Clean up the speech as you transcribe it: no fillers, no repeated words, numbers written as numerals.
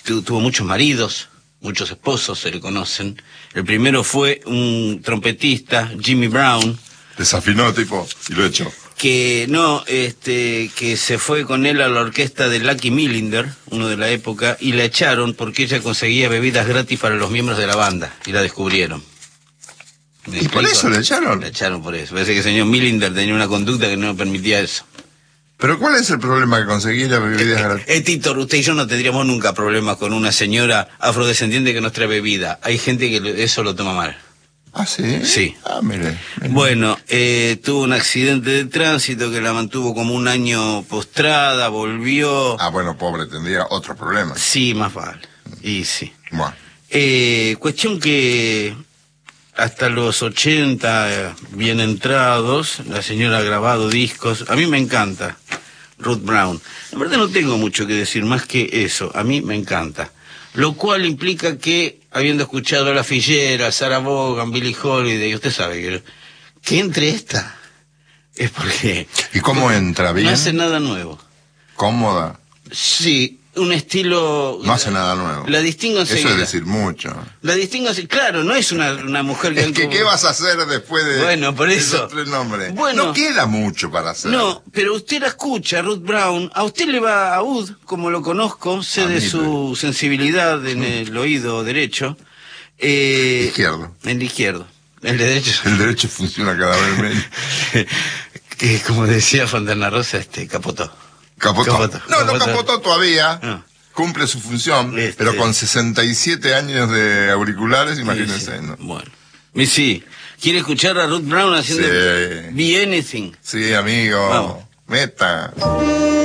tuvo muchos maridos, muchos esposos se le conocen. El primero fue un trompetista, Jimmy Brown. Desafinó, tipo, y lo echó. Que se fue con él a la orquesta de Lucky Millinder, uno de la época, y la echaron porque ella conseguía bebidas gratis para los miembros de la banda, y la descubrieron. ¿Y por eso la echaron? La echaron por eso. Parece que el señor Millinder tenía una conducta que no permitía eso. ¿Pero cuál es el problema que conseguía las bebidas gratis? Titor, usted y yo no tendríamos nunca problemas con una señora afrodescendiente que nos trae bebida. Hay gente que eso lo toma mal. ¿Ah, sí? Sí. Ah, mire. Bueno, tuvo un accidente de tránsito que la mantuvo como un año postrada, volvió... Ah, bueno, pobre, tendría otro problema. Sí, más vale. Y sí. Bueno. Cuestión que hasta los 80, bien entrados, la señora ha grabado discos. A mí me encanta Ruth Brown. En verdad no tengo mucho que decir más que eso. A mí me encanta. Lo cual implica que, habiendo escuchado a La Fillera, Sarah Vaughan, Billie Holiday, usted sabe que entre esta es porque... ¿Y cómo entra? ¿Bien? No hace nada nuevo. ¿Cómoda? Sí, un estilo... No hace nada nuevo. La distingo enseguida. Eso es decir mucho. La distingo claro, no es una mujer que... Es que, ¿qué vas a hacer después de bueno, por eso, esos tres nombres? Bueno, no queda mucho para hacer. No, pero usted la escucha, Ruth Brown, a usted le va a Ud, como lo conozco, sé de su sensibilidad en el oído derecho. Izquierdo. En el izquierdo. El de derecho. El derecho funciona cada vez menos. Que como decía Fontana Rosa, capotó. Capotó. No capotó todavía. No. Cumple su función, pero con 67 años de auriculares, imagínense, sí. ¿no? Bueno. Sí. ¿Quiere escuchar a Ruth Brown haciendo Sí. Be Anything? Sí, amigo. Vamos. Meta.